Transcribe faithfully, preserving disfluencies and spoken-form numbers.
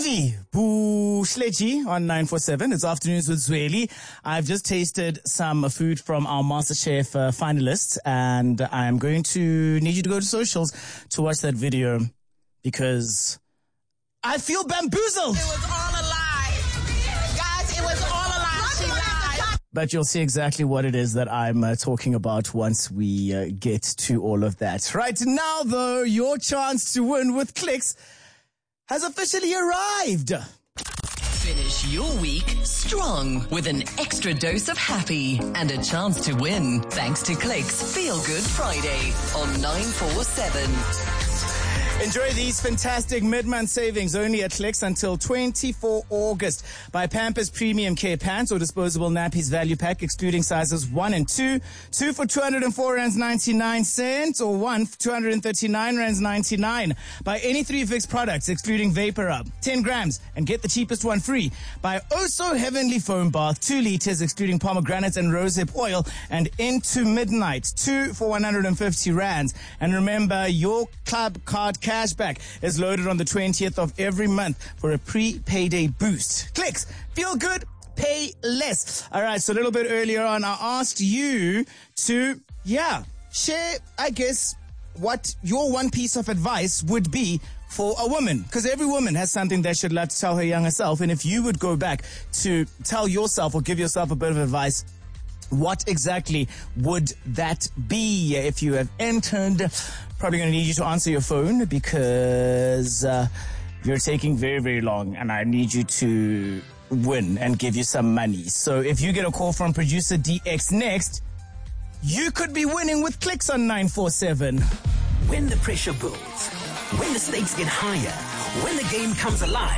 Avi Bushleji on nine four seven. It's Afternoons with Zweli. I've just tasted some food from our MasterChef uh, finalists, and I'm going to need you to go to socials to watch that video because I feel bamboozled. It was all a lie. Guys, it was all a lie. She lied. But you'll see exactly what it is that I'm uh, talking about once we uh, get to all of that. Right now, though, your chance to win with Clicks has officially arrived. Finish your week strong with an extra dose of happy and a chance to win thanks to Clicks Feel Good Friday on nine four seven. Enjoy these fantastic mid-month savings only at Clicks until twenty-fourth of August. Buy Pampers Premium Care Pants or disposable nappies value pack excluding sizes one and two. Two for two hundred four rands ninety-nine cents or one for two hundred thirty-nine rands ninety-nine. Buy any three Vicks products excluding Vapor Up, ten grams, and get the cheapest one free. Buy Oh So Heavenly Foam Bath, two liters excluding pomegranate and rosehip oil, and Into Midnight, two for one hundred fifty rands. And remember, your club card cashback is loaded on the twentieth of every month for a pre-payday boost. Clicks, feel good, pay less. All right, so a little bit earlier on, I asked you to, yeah, share, I guess, what your one piece of advice would be for a woman, because every woman has something they should love to tell her younger self. And if you would go back to tell yourself or give yourself a bit of advice, what exactly would that be? If you have entered, probably going to need you to answer your phone because uh, you're taking very, very long and I need you to win and give you some money. So if you get a call from producer D X next, you could be winning with Clicks on nine four seven. When the pressure builds, when the stakes get higher, when the game comes alive.